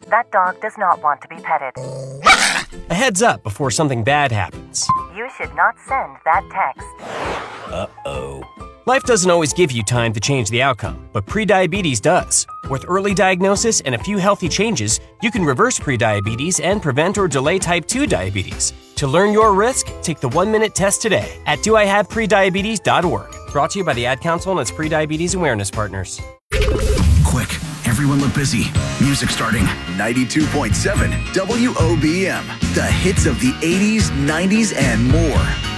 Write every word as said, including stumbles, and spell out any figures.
That dog does not want to be petted. A heads up before something bad happens. You should not send that text. Uh-oh. Life doesn't always give you time to change the outcome, but prediabetes does. With early diagnosis and a few healthy changes, you can reverse prediabetes and prevent or delay type two diabetes. To learn your risk, take the one-minute test today at do I have prediabetes dot org. Brought to you by the Ad Council and its Prediabetes Awareness Partners. Quick, everyone look busy. Music starting. ninety-two point seven W O B M. The hits of the eighties, nineties, and more.